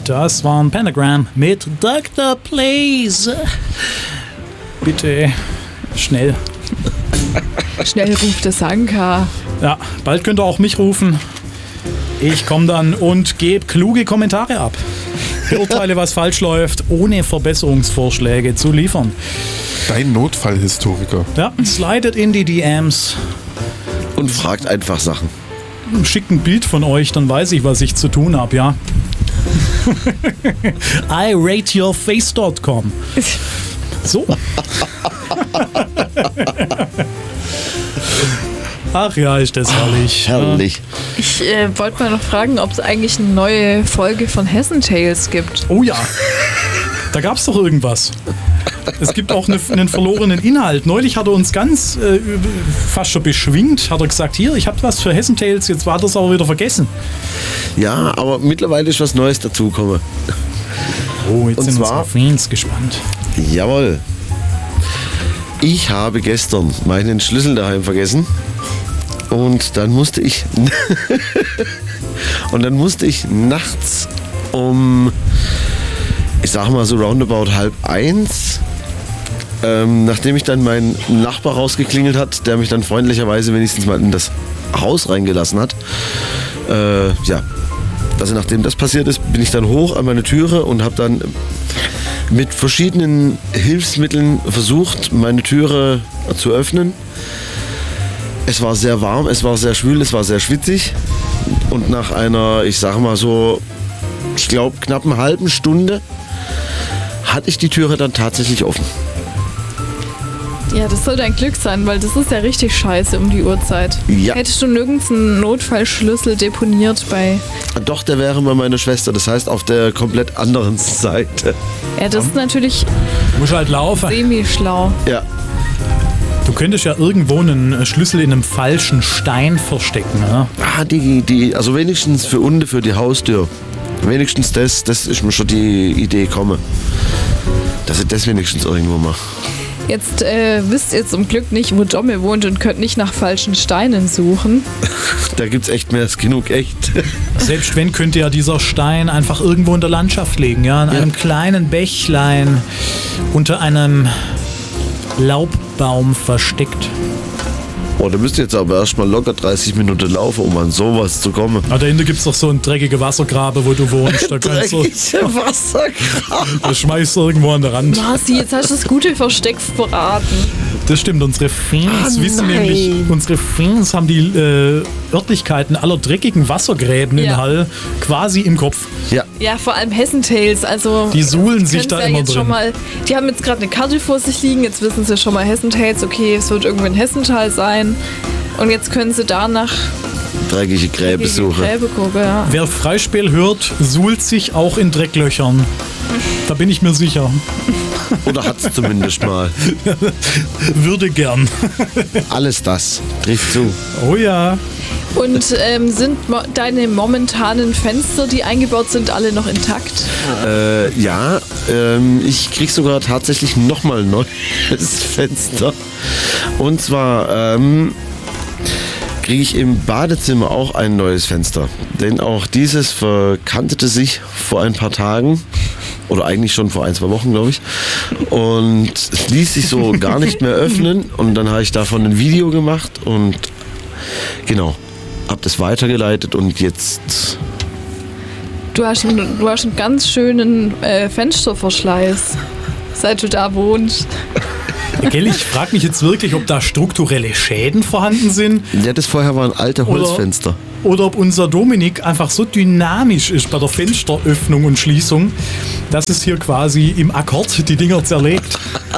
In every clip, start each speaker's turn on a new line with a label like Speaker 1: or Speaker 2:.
Speaker 1: Das war ein Pentagram mit Dr. Please. Bitte schnell.
Speaker 2: Schnell ruft der Sanka.
Speaker 1: Ja, bald könnt ihr auch mich rufen. Ich komme dann und gebe kluge Kommentare ab. Beurteile, was falsch läuft, ohne Verbesserungsvorschläge zu liefern.
Speaker 3: Dein Notfallhistoriker.
Speaker 1: Ja, slidet in die DMs.
Speaker 4: Und fragt einfach Sachen.
Speaker 1: Schickt ein Bild von euch, dann weiß ich, was ich zu tun habe, ja. irateyourface.com. So. Ach ja, ist das herrlich.
Speaker 4: Herrlich.
Speaker 2: Ich wollte mal noch fragen, ob es eigentlich eine neue Folge von Hessen Tales gibt.
Speaker 1: Oh ja, da gab es doch irgendwas. Es gibt auch einen verlorenen Inhalt. Neulich hat er uns ganz fast schon beschwingt, hat er gesagt, hier, ich habe was für Hessen Tales, jetzt war das aber wieder vergessen.
Speaker 4: Ja, aber mittlerweile ist was Neues dazugekommen.
Speaker 1: Oh, jetzt
Speaker 4: Und
Speaker 1: sind
Speaker 4: zwar-
Speaker 1: unsere Fans gespannt.
Speaker 4: Jawohl. Ich habe gestern meinen Schlüssel daheim vergessen. Und dann musste ich nachts um, ich sag mal so roundabout 12:30, nachdem ich dann meinen Nachbar rausgeklingelt hat, der mich dann freundlicherweise wenigstens mal in das Haus reingelassen hat, also nachdem das passiert ist, bin ich dann hoch an meine Türe und habe dann mit verschiedenen Hilfsmitteln versucht, meine Türe zu öffnen. Es war sehr warm, es war sehr schwül, es war sehr schwitzig. Und nach einer, ich sag mal so, ich glaube knapp einer halben Stunde hatte ich die Türe dann tatsächlich offen.
Speaker 2: Ja, das soll dein Glück sein, weil das ist ja richtig scheiße um die Uhrzeit.
Speaker 4: Ja.
Speaker 2: Hättest du nirgends einen Notfallschlüssel deponiert bei...
Speaker 4: Doch, der wäre bei meiner Schwester, das heißt auf der komplett anderen Seite.
Speaker 2: Ja, das ist natürlich
Speaker 1: Du musst halt laufen.
Speaker 2: semi-schlau.
Speaker 4: Ja,
Speaker 1: Du könntest ja irgendwo einen Schlüssel in einem falschen Stein verstecken. Ne?
Speaker 4: also wenigstens für die Haustür. Wenigstens das ist mir schon die Idee gekommen. Dass ich das wenigstens irgendwo mache.
Speaker 2: Jetzt wisst ihr zum Glück nicht, wo Domme wohnt und könnt nicht nach falschen Steinen suchen.
Speaker 4: Da gibt's echt mehr als genug, echt.
Speaker 1: Selbst wenn, könnte ja dieser Stein einfach irgendwo in der Landschaft liegen. Ja? In einem kleinen Bächlein unter einem Laubbaum versteckt.
Speaker 4: Oh, da müsst ihr jetzt aber erstmal locker 30 Minuten laufen, um an sowas zu kommen.
Speaker 1: Aber dahinter gibt es doch so einen dreckigen Wassergraben, wo du wohnst. Da kannst du,
Speaker 4: Dreckige Wassergraben.
Speaker 1: das schmeißt du irgendwo an der Rand.
Speaker 2: Marci, jetzt hast du das gute Versteck verraten.
Speaker 1: Das stimmt, unsere Fans wissen nämlich, unsere Fans haben die Örtlichkeiten aller dreckigen Wassergräben in
Speaker 2: Ja.
Speaker 1: Hall quasi im Kopf.
Speaker 4: Ja,
Speaker 2: Ja, vor allem Hessen Tales, also...
Speaker 1: Die suhlen
Speaker 2: das
Speaker 1: sich
Speaker 2: können
Speaker 1: da
Speaker 2: sie
Speaker 1: immer
Speaker 2: jetzt
Speaker 1: drin.
Speaker 2: schon mal, die haben jetzt gerade eine Karte vor sich liegen, jetzt wissen sie schon mal Hessen Tales, okay, es wird irgendwo in Hessental sein. Und jetzt können sie danach
Speaker 4: dreckige Gräbe suchen.
Speaker 2: Gräbe gucken, ja.
Speaker 1: Wer Freispiel hört, suhlt sich auch in Drecklöchern. Da bin ich mir sicher.
Speaker 4: Oder hat's zumindest mal.
Speaker 1: Würde gern.
Speaker 4: Alles das trifft zu.
Speaker 1: Oh ja.
Speaker 2: Und sind deine momentanen Fenster, die eingebaut sind, alle noch intakt?
Speaker 4: Ich krieg sogar tatsächlich nochmal ein neues Fenster. Und zwar kriege ich im Badezimmer auch ein neues Fenster. Denn auch dieses verkantete sich vor ein paar Tagen. Oder eigentlich schon vor 1-2 Wochen, glaube ich. Und es ließ sich so gar nicht mehr öffnen. Und dann habe ich davon ein Video gemacht und genau, habe das weitergeleitet und jetzt...
Speaker 2: Du hast einen ganz schönen Fensterverschleiß, seit du da wohnst.
Speaker 1: Gell, ich frage mich jetzt wirklich, ob da strukturelle Schäden vorhanden sind.
Speaker 4: Ja, das vorher war ein alter Holzfenster.
Speaker 1: Oder ob unser Dominik einfach so dynamisch ist bei der Fensteröffnung und Schließung, dass es hier quasi im Akkord die Dinger zerlegt.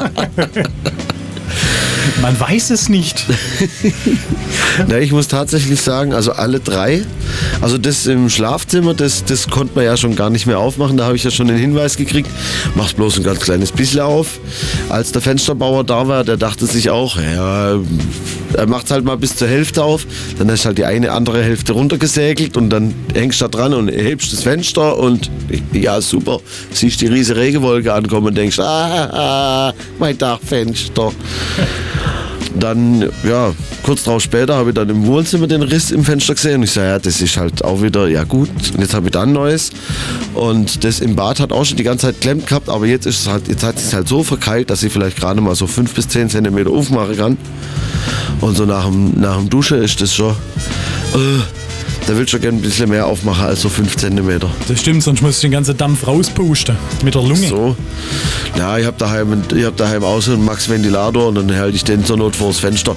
Speaker 1: Man weiß es nicht.
Speaker 4: Na, ich muss tatsächlich sagen, also alle drei, also das im Schlafzimmer, das konnte man ja schon gar nicht mehr aufmachen, da habe ich ja schon den Hinweis gekriegt, mach's bloß ein ganz kleines bisschen auf. Als der Fensterbauer da war, der dachte sich auch, ja, er macht's halt mal bis zur Hälfte auf, dann hast halt die eine andere Hälfte runtergesägelt und dann hängst du da dran und hebst das Fenster und ja, super, siehst die riesige Regenwolke ankommen und denkst, mein Dachfenster. dann, ja, kurz darauf später habe ich dann im Wohnzimmer den Riss im Fenster gesehen und ich sage, ja, das ist halt auch wieder, ja gut, und jetzt habe ich dann ein neues und das im Bad hat auch schon die ganze Zeit klemmt gehabt, aber jetzt ist es halt, jetzt hat es sich halt so verkeilt, dass ich vielleicht gerade mal so 5 bis 10 Zentimeter aufmachen kann und so nach dem Duschen ist das schon, da will ich schon gerne ein bisschen mehr aufmachen als so 5 Zentimeter.
Speaker 1: Das stimmt, sonst muss ich den ganzen Dampf rauspusten mit der Lunge.
Speaker 4: So. Ja, ich hab daheim auch so einen Max-Ventilator und dann halte ich den zur Not vors Fenster.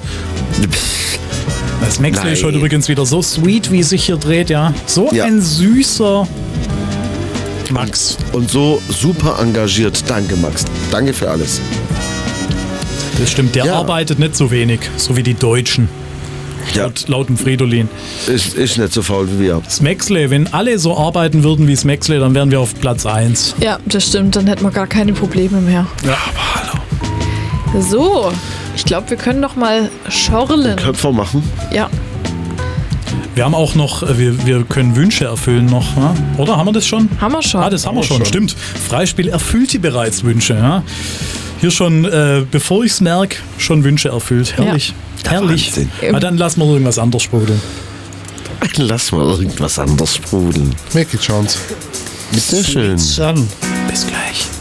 Speaker 1: Das Maxley ist
Speaker 4: Nein.
Speaker 1: heute übrigens wieder so sweet, wie es sich hier dreht, ja. So
Speaker 4: Ja.
Speaker 1: ein süßer Max.
Speaker 4: Und so super engagiert. Danke, Max. Danke für alles.
Speaker 1: Das stimmt, der
Speaker 4: Ja.
Speaker 1: arbeitet nicht so wenig, so wie die Deutschen.
Speaker 4: Ja,
Speaker 1: Laut dem Fridolin.
Speaker 4: ist nicht so faul wie wir.
Speaker 1: Das Maxley, wenn alle so arbeiten würden wie das Maxley, dann wären wir auf Platz 1.
Speaker 2: Ja, das stimmt, dann hätten wir gar keine Probleme mehr.
Speaker 1: Ja, aber hallo.
Speaker 2: So, ich glaube, wir können noch mal schorlen.
Speaker 4: Köpfer machen.
Speaker 2: Ja,
Speaker 1: Wir haben auch noch, wir können Wünsche erfüllen noch, ne? Oder? Haben wir das schon?
Speaker 2: haben wir schon.
Speaker 1: Ah, das haben wir schon, stimmt. Freispiel erfüllte bereits Wünsche. Ja? Hier schon, bevor ich es merke, schon Wünsche erfüllt. Herrlich. Herrlich.
Speaker 4: Wahnsinn.
Speaker 1: Na, dann lassen wir irgendwas anderes sprudeln.
Speaker 4: Lass mal irgendwas anderes sprudeln.
Speaker 3: Make it chance.
Speaker 4: Sehr schön.
Speaker 3: Sun.
Speaker 1: Bis gleich.